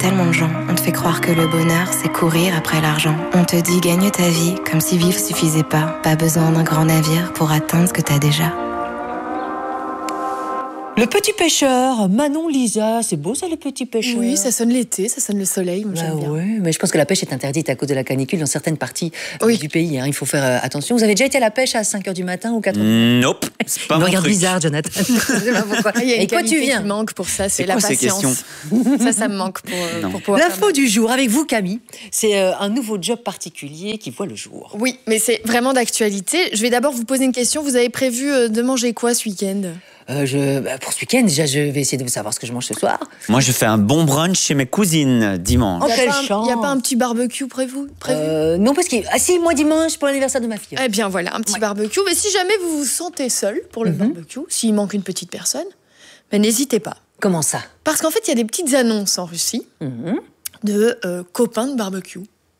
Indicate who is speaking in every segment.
Speaker 1: tellement de gens. On te fait croire que le bonheur, c'est courir après l'argent. On te dit gagne ta vie, comme si vivre suffisait pas. Pas besoin d'un grand navire pour atteindre ce que t'as déjà.
Speaker 2: Le petit pêcheur, Manon Lisa, c'est beau ça le petit pêcheur.
Speaker 3: Oui, ça sonne l'été, ça sonne le soleil, moi j'aime bien.
Speaker 2: Oui, mais je pense que la pêche est interdite à cause de la canicule dans certaines parties du pays. Il faut faire attention. Vous avez déjà été à la pêche à 5h du matin ou 4h?
Speaker 4: Nope, c'est pas
Speaker 2: Il me
Speaker 4: mon
Speaker 2: regarde
Speaker 4: truc.
Speaker 2: bizarre, Jonathan. Je sais pas pourquoi.
Speaker 3: Il y a une
Speaker 2: Et quoi tu
Speaker 3: qualité
Speaker 2: viens
Speaker 3: qui manque pour ça, c'est la
Speaker 4: quoi ces
Speaker 3: patience. Ça me manque pour pouvoir
Speaker 2: L'info
Speaker 3: faire
Speaker 2: du jour avec vous, Camille. C'est un nouveau job particulier qui voit le jour.
Speaker 3: Oui, mais c'est vraiment d'actualité. Je vais d'abord vous poser une question. Vous avez prévu de manger quoi ce week-end?
Speaker 2: Pour ce week-end, déjà, je vais essayer de savoir ce que je mange ce soir.
Speaker 4: Moi, je fais un bon brunch chez mes cousines dimanche.
Speaker 2: Oh, quelle
Speaker 3: Il
Speaker 2: chance.
Speaker 3: n'y a pas un petit barbecue prévu?
Speaker 2: Non, parce que... Ah si, moi dimanche, pour l'anniversaire de ma fille.
Speaker 3: Eh bien voilà, un petit barbecue. Mais si jamais vous vous sentez seul pour le barbecue, s'il manque une petite personne, mais n'hésitez pas.
Speaker 2: Comment ça?
Speaker 3: Parce qu'en fait, il y a des petites annonces en Russie de copains de barbecue.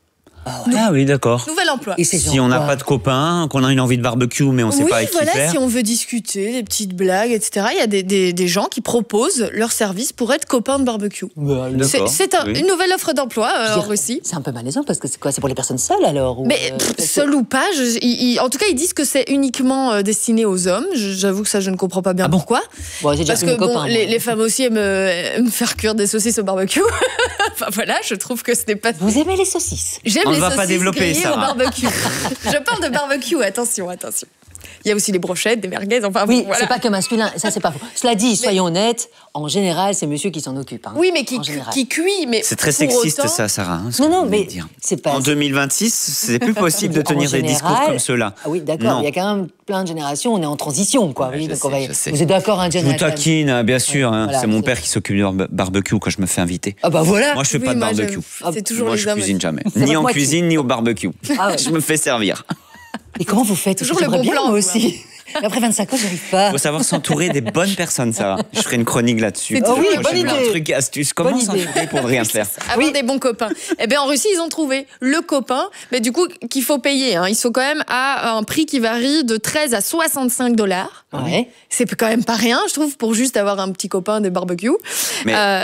Speaker 4: Ah oui, d'accord.
Speaker 3: Nouvel emploi.
Speaker 2: Et c'est
Speaker 4: Si on n'a pas de copains, qu'on a une envie de barbecue, mais on ne sait pas avec qui
Speaker 3: voilà,
Speaker 4: faire.
Speaker 3: si on veut discuter, des petites blagues, etc. Il y a des gens qui proposent leur service pour être copains de barbecue.
Speaker 4: D'accord,
Speaker 3: C'est
Speaker 4: oui.
Speaker 3: une nouvelle offre d'emploi en Russie.
Speaker 2: C'est un peu malaisant parce que c'est quoi? C'est pour les personnes seules alors ou,
Speaker 3: Mais seul ou pas, en tout cas, ils disent que c'est uniquement destiné aux hommes. J'avoue que ça, je ne comprends pas bien pourquoi.
Speaker 2: Bon, j'ai déjà
Speaker 3: Parce
Speaker 2: fait
Speaker 3: que
Speaker 2: mon copain,
Speaker 3: les femmes aussi aiment faire cuire des saucisses au barbecue. Enfin voilà, je trouve que ce n'est pas...
Speaker 2: Vous aimez les saucisses?
Speaker 3: J'aime
Speaker 4: On
Speaker 3: les
Speaker 4: ne va
Speaker 3: saucisses
Speaker 4: pas développer,
Speaker 3: grillées au
Speaker 4: Sarah.
Speaker 3: barbecue. Je parle de barbecue, attention. Il y a aussi les brochettes, des merguez, enfin
Speaker 2: Oui,
Speaker 3: voilà.
Speaker 2: c'est pas que masculin, ça c'est pas faux. Cela dit, soyons honnêtes, en général, c'est monsieur qui s'en occupe. Hein,
Speaker 3: Oui, mais qui cuit, mais
Speaker 4: C'est très
Speaker 3: pour
Speaker 4: sexiste
Speaker 3: autant-
Speaker 4: ça, Sarah. hein, ce
Speaker 2: Non,
Speaker 4: que
Speaker 2: non,
Speaker 4: vous venez
Speaker 2: mais
Speaker 4: de dire.
Speaker 2: c'est pas...
Speaker 4: En 2026, c'est plus possible de tenir
Speaker 2: En
Speaker 4: des discours
Speaker 2: général-
Speaker 4: comme ceux-là.
Speaker 2: Ah oui, d'accord,
Speaker 4: Non.
Speaker 2: il y a quand même plein de générations, on est en transition, quoi.
Speaker 4: Ouais,
Speaker 2: oui,
Speaker 4: je
Speaker 2: donc
Speaker 4: sais,
Speaker 2: on va...
Speaker 4: je sais.
Speaker 2: Vous êtes d'accord, hein,
Speaker 4: Je vous
Speaker 2: Jonathan?
Speaker 4: taquine, hein, bien sûr.
Speaker 2: Ouais,
Speaker 4: hein.
Speaker 2: voilà,
Speaker 4: c'est mon
Speaker 2: c'est-
Speaker 4: père qui s'occupe du barbecue quand je me fais inviter.
Speaker 2: Ah bah voilà.
Speaker 4: Moi, je fais
Speaker 3: Oui,
Speaker 4: pas de
Speaker 3: moi,
Speaker 4: barbecue.
Speaker 3: c'est toujours
Speaker 4: Moi,
Speaker 3: les
Speaker 4: je
Speaker 3: hommes.
Speaker 4: cuisine jamais.
Speaker 2: C'est
Speaker 4: Ni
Speaker 2: votre
Speaker 4: en
Speaker 2: moitié.
Speaker 4: cuisine, ni au barbecue.
Speaker 2: Ah ouais.
Speaker 4: Je me fais servir.
Speaker 2: Et comment vous faites?
Speaker 3: Toujours
Speaker 2: J'aimerais
Speaker 3: le bon
Speaker 2: bien,
Speaker 3: plan,
Speaker 2: moi
Speaker 3: quoi.
Speaker 2: aussi. Mais après 25 ans, j'y arrive pas.
Speaker 4: Il faut savoir s'entourer des bonnes personnes, Sarah. Je ferai une chronique là-dessus.
Speaker 3: C'est toujours
Speaker 2: oui,
Speaker 4: Moi,
Speaker 2: bonne
Speaker 4: j'ai plein de
Speaker 2: idée.
Speaker 4: trucs et astuces. Comment
Speaker 2: Bonne idée.
Speaker 4: s'entourer pour ne rien faire?
Speaker 3: Avoir des bons copains. Eh bien, en Russie, ils ont trouvé le copain, mais du coup, qu'il faut payer. Hein. Ils sont quand même à un prix qui varie de 13 à 65 $.
Speaker 2: Ouais.
Speaker 3: C'est quand même pas rien, je trouve, pour juste avoir un petit copain de barbecue.
Speaker 4: Mais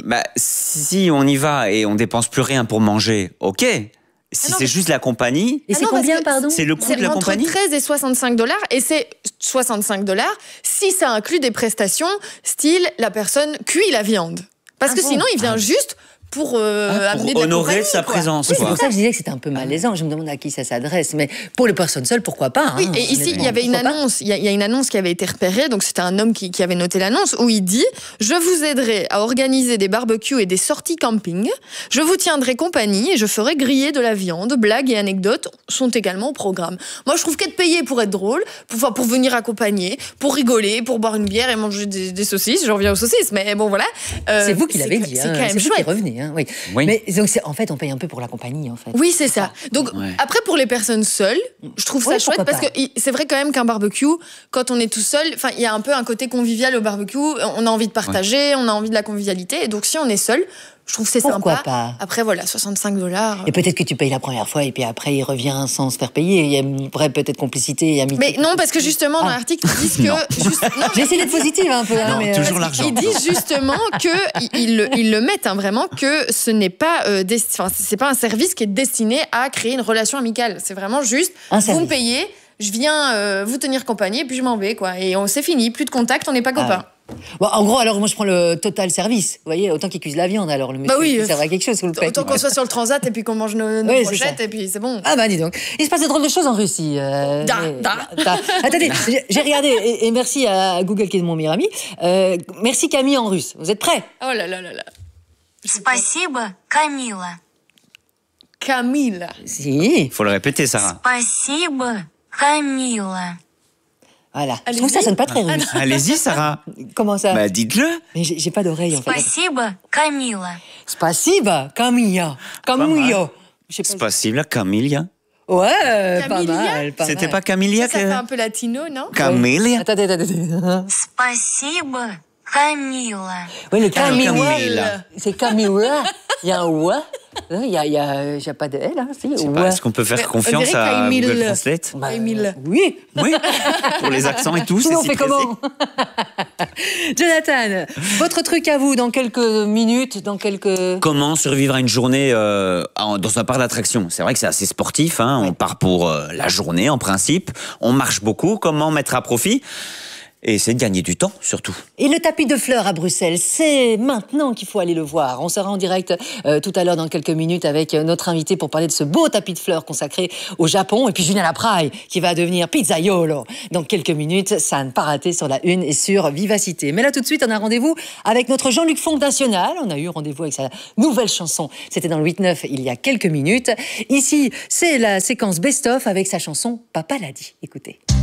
Speaker 4: si on y va et on dépense plus rien pour manger, ok. Si
Speaker 3: non,
Speaker 4: c'est
Speaker 3: mais-
Speaker 4: juste la compagnie,
Speaker 2: Et c'est
Speaker 3: non, parce
Speaker 2: combien,
Speaker 3: que
Speaker 2: pardon?
Speaker 4: c'est le coût de la
Speaker 3: entre
Speaker 4: compagnie.
Speaker 3: 13 et 65 $, et c'est 65 $ si ça inclut des prestations, style la personne cuit la viande. Parce que sinon, il vient juste pour amener de la
Speaker 4: honorer
Speaker 3: compagnie,
Speaker 4: sa
Speaker 3: quoi.
Speaker 4: présence.
Speaker 2: Oui, c'est
Speaker 4: quoi.
Speaker 2: pour ça que je disais que c'était un peu malaisant. Je me demande à qui ça s'adresse. Mais pour les personnes seules, pourquoi pas?
Speaker 3: Oui,
Speaker 2: hein,
Speaker 3: et ici, il y avait une
Speaker 2: pourquoi pas.
Speaker 3: annonce. Il y a une annonce qui avait été repérée. Donc, c'était un homme qui avait noté l'annonce où il dit « Je vous aiderai à organiser des barbecues et des sorties camping. Je vous tiendrai compagnie et je ferai griller de la viande. Blagues et anecdotes sont également au programme. » Moi, je trouve qu'être payé pour être drôle, pour venir accompagner, pour rigoler, pour boire une bière et manger des saucisses. J'en reviens aux saucisses, mais bon, voilà.
Speaker 2: C'est vous qui l'avez dit.
Speaker 3: C'est
Speaker 2: hein,
Speaker 3: quand même
Speaker 2: c'est vous qui
Speaker 3: chouette.
Speaker 2: revenez. Hein, oui.
Speaker 4: Oui.
Speaker 2: Mais donc, en fait, on paye un peu pour la compagnie, en fait.
Speaker 3: Oui, c'est ça. Donc,
Speaker 4: Ouais.
Speaker 3: après, pour les personnes seules, je trouve ça
Speaker 2: Oui,
Speaker 3: chouette
Speaker 2: pourquoi
Speaker 3: parce que c'est vrai quand même qu'un barbecue, quand on est tout seul, enfin, il y a un peu un côté convivial au barbecue. On a envie de partager, on a envie de la convivialité. Et donc, si on est seul, je trouve que c'est
Speaker 2: Pourquoi
Speaker 3: sympa.
Speaker 2: pas?
Speaker 3: Après, voilà, 65 $.
Speaker 2: Et peut-être que tu payes la première fois et puis après, il revient sans se faire payer. Il y a une vraie peut-être complicité et amitié.
Speaker 3: Mais non, parce que justement, dans l'article, ils disent que... non,
Speaker 2: J'ai essayé d'être positive un peu. hein,
Speaker 4: Non,
Speaker 2: mais,
Speaker 4: toujours l'argent.
Speaker 3: Ils disent justement qu'ils le mettent vraiment que ce n'est pas c'est pas un service qui est destiné à créer une relation amicale. C'est vraiment juste
Speaker 2: Un
Speaker 3: vous
Speaker 2: service.
Speaker 3: me payez, je viens vous tenir compagnie et puis je m'en vais quoi. Et c'est fini, plus de contact, on n'est pas copains.
Speaker 2: Bon, en gros, alors moi je prends le total service. Vous voyez, autant qu'il cuise la viande, alors le monsieur,
Speaker 3: Bah oui,
Speaker 2: il sert à quelque chose, vous le payez.
Speaker 3: Autant qu'on soit sur le transat et puis qu'on mange nos
Speaker 2: Oui, c'est
Speaker 3: brochettes
Speaker 2: ça.
Speaker 3: et puis c'est bon.
Speaker 2: Ah bah dis donc, il se passe de drôles de choses en Russie. Attendez, j'ai regardé, et merci à Google qui est mon meilleur ami. Merci Camille en russe. Vous êtes prêts?
Speaker 3: Oh là là là là.
Speaker 5: Спасибо, Камила.
Speaker 3: Camille.
Speaker 2: Si.
Speaker 4: Faut le répéter, Sarah.
Speaker 5: Спасибо, Камила.
Speaker 2: Voilà. Je
Speaker 3: Allez-y.
Speaker 2: trouve que ça sonne pas très russe.
Speaker 4: Allez-y, Sarah.
Speaker 2: Comment ça?
Speaker 4: Bah, dites-le.
Speaker 2: Mais j'ai pas d'oreille en fait.
Speaker 5: Спасибо, Камила.
Speaker 2: Spasiba, Camilla. Camilla. Je sais
Speaker 4: C'est
Speaker 2: pas.
Speaker 4: possible, Camilla.
Speaker 2: Ouais, pas
Speaker 3: Camilla
Speaker 2: mal. Pas
Speaker 4: C'était
Speaker 2: mal.
Speaker 4: pas Camilla
Speaker 3: Ça fait
Speaker 4: que...
Speaker 3: un peu latino, non?
Speaker 4: Camilla.
Speaker 2: Attendez.
Speaker 5: Спасибо, Камила.
Speaker 2: Oui, le
Speaker 4: Camilla.
Speaker 2: Camilla. C'est Camilla. Il y a un ouah. Il y a, j'ai pas de L, hein, si.
Speaker 4: Je sais
Speaker 2: ouah.
Speaker 4: pas, est-ce qu'on peut faire
Speaker 3: Mais on
Speaker 4: confiance
Speaker 3: dirait
Speaker 4: à
Speaker 3: Camille.
Speaker 4: Google Translate?
Speaker 2: Bah,
Speaker 3: Émile.
Speaker 2: Oui.
Speaker 4: Oui, pour les accents et tout, c'est
Speaker 2: Sinon, on
Speaker 4: si
Speaker 2: fait
Speaker 4: pressé.
Speaker 2: comment? Jonathan, votre truc à vous dans quelques minutes,
Speaker 4: Comment survivre à une journée dans un parc d'attractions? C'est vrai que c'est assez sportif, hein. On part pour la journée en principe, on marche beaucoup. Comment mettre à profit? Et essayer de gagner du temps, surtout.
Speaker 2: Et le tapis de fleurs à Bruxelles, c'est maintenant qu'il faut aller le voir. On sera en direct tout à l'heure dans quelques minutes avec notre invité pour parler de ce beau tapis de fleurs consacré au Japon. Et puis Julien Lapraille qui va devenir pizzaiolo dans quelques minutes. Ça à ne pas rater sur la Une et sur Vivacité. Mais là tout de suite, on a rendez-vous avec notre Jean-Luc Fonck national. On a eu rendez-vous avec sa nouvelle chanson. C'était dans le 8-9 il y a quelques minutes. Ici, c'est la séquence best-of avec sa chanson Papa l'a dit. Écoutez.